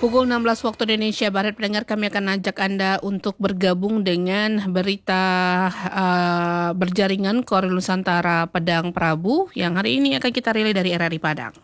Pukul 16 waktu Indonesia Barat, pendengar, kami akan ajak Anda untuk bergabung dengan berita berjaringan Koril Nusantara Padang Prabu yang hari ini akan kita relay dari RRI Padang.